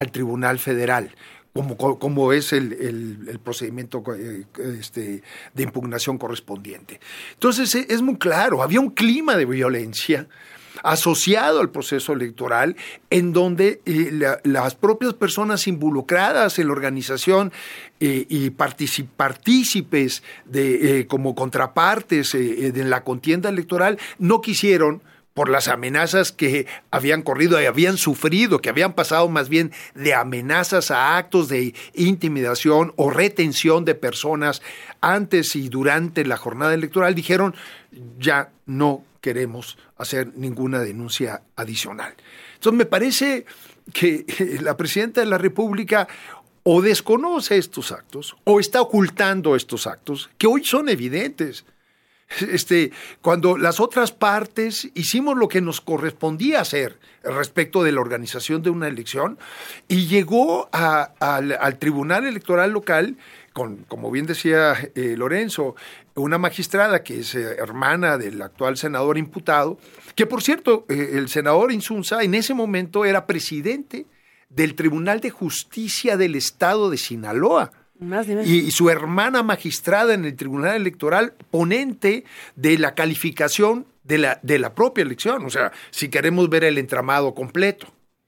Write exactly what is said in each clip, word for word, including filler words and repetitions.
al Tribunal Federal, como, como es el, el, el procedimiento este, de impugnación correspondiente. Entonces es muy claro, había un clima de violencia asociado al proceso electoral, en donde eh, la, las propias personas involucradas en la organización eh, y particip- partícipes de, eh, como contrapartes eh, de la contienda electoral no quisieron, por las amenazas que habían corrido y habían sufrido, que habían pasado más bien de amenazas a actos de intimidación o retención de personas antes y durante la jornada electoral, dijeron, ya no queremos hacer ninguna denuncia adicional. Entonces me parece que la presidenta de la República o desconoce estos actos o está ocultando estos actos que hoy son evidentes. Este, cuando las otras partes hicimos lo que nos correspondía hacer respecto de la organización de una elección y llegó a, a, al Tribunal Electoral Local, con, como bien decía eh, Lorenzo, una magistrada que es eh, hermana del actual senador imputado, que por cierto, eh, el senador Insunza en ese momento era presidente del Tribunal de Justicia del Estado de Sinaloa. Más y, y su hermana magistrada en el Tribunal Electoral, ponente de la calificación de la, de la propia elección, o sea, si queremos ver el entramado completo.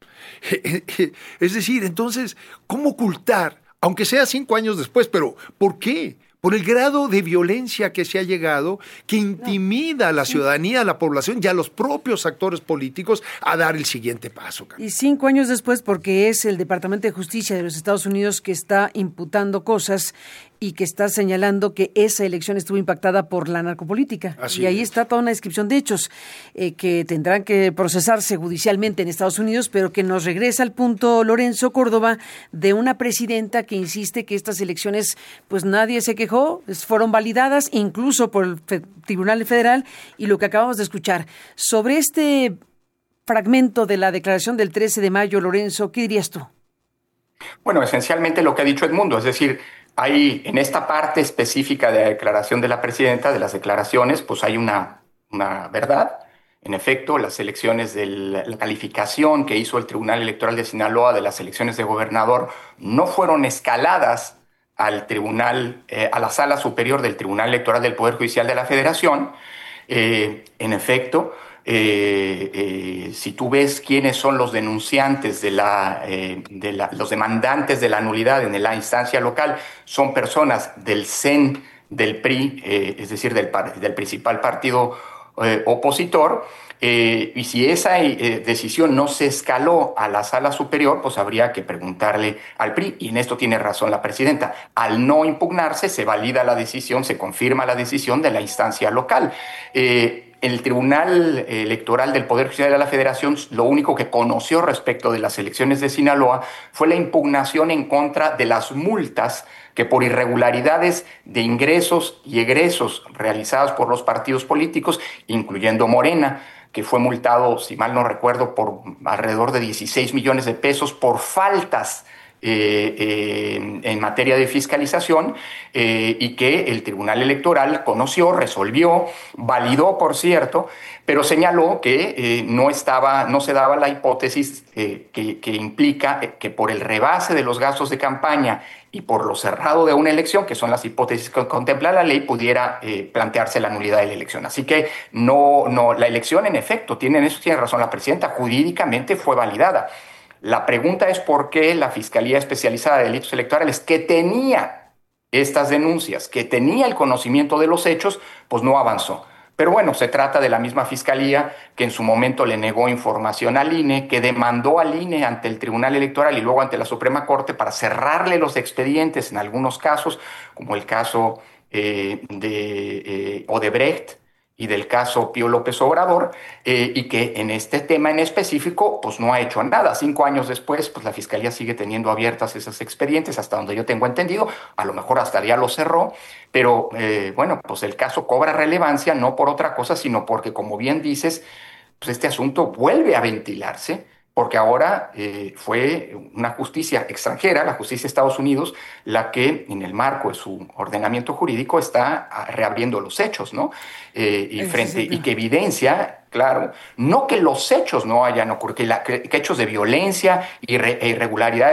Es decir, entonces, ¿cómo ocultar, aunque sea cinco años después, pero ¿por qué? Por el grado de violencia que se ha llegado, que intimida a la ciudadanía, a la población y a los propios actores políticos a dar el siguiente paso. Y cinco años después, porque es el Departamento de Justicia de los Estados Unidos que está imputando cosas y que está señalando que esa elección estuvo impactada por la narcopolítica. Así y ahí es. Está toda una descripción de hechos eh, que tendrán que procesarse judicialmente en Estados Unidos, pero que nos regresa al punto, Lorenzo Córdoba, de una presidenta que insiste que estas elecciones, pues nadie se quejó, fueron validadas incluso por el Fe- Tribunal Federal, y lo que acabamos de escuchar. Sobre este fragmento de la declaración del trece de mayo, Lorenzo, ¿qué dirías tú? Bueno, esencialmente lo que ha dicho Edmundo, es decir, hay en esta parte específica de la declaración de la presidenta, de las declaraciones, pues hay una, una verdad. En efecto, las elecciones de la, la calificación que hizo el Tribunal Electoral de Sinaloa de las elecciones de gobernador no fueron escaladas al tribunal, eh, a la sala superior del Tribunal Electoral del Poder Judicial de la Federación. Eh, en efecto, Eh, eh, si tú ves quiénes son los denunciantes de la, eh, de la, los demandantes de la nulidad en la instancia local, son personas del C E N del P R I, eh, es decir, del, del principal partido eh, opositor, eh, y si esa eh, decisión no se escaló a la sala superior, pues habría que preguntarle al P R I, y en esto tiene razón la presidenta. Al no impugnarse, se valida la decisión, se confirma la decisión de la instancia local. Eh, El Tribunal Electoral del Poder Judicial de la Federación lo único que conoció respecto de las elecciones de Sinaloa fue la impugnación en contra de las multas que por irregularidades de ingresos y egresos realizadas por los partidos políticos, incluyendo Morena, que fue multado, si mal no recuerdo, por alrededor de dieciséis millones de pesos por faltas Eh, eh, en materia de fiscalización eh, y que el Tribunal Electoral conoció, resolvió, validó, por cierto, pero señaló que eh, no estaba, no se daba la hipótesis eh, que, que implica que por el rebase de los gastos de campaña y por lo cerrado de una elección, que son las hipótesis que contempla la ley, pudiera eh, plantearse la nulidad de la elección. Así que no, no, la elección, en efecto, tiene, en eso tiene razón la presidenta, jurídicamente fue validada. La pregunta es por qué la Fiscalía Especializada de Delitos Electorales, que tenía estas denuncias, que tenía el conocimiento de los hechos, pues no avanzó. Pero bueno, se trata de la misma Fiscalía que en su momento le negó información al I N E, que demandó al I N E ante el Tribunal Electoral y luego ante la Suprema Corte para cerrarle los expedientes en algunos casos, como el caso eh, de eh, Odebrecht y del caso Pío López Obrador, eh, y que en este tema en específico pues no ha hecho nada. Cinco años después, pues la Fiscalía sigue teniendo abiertas esos expedientes, hasta donde yo tengo entendido, a lo mejor hasta ya lo cerró, pero eh, bueno, pues el caso cobra relevancia no por otra cosa, sino porque, como bien dices, pues este asunto vuelve a ventilarse, porque ahora eh, fue una justicia extranjera, la justicia de Estados Unidos, la que en el marco de su ordenamiento jurídico está reabriendo los hechos, ¿no? Eh, y, frente, y que evidencia, claro, no que los hechos no hayan ocurrido, que, la, que hechos de violencia e irregularidades